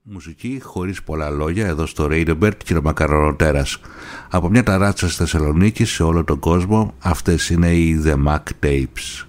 Μουσική χωρίς πολλά λόγια εδώ στο Radio Bird και ο Μακαρονοτέρας. Από μια ταράτσα στη Θεσσαλονίκη σε όλο τον κόσμο, αυτές είναι οι The Mac Tapes.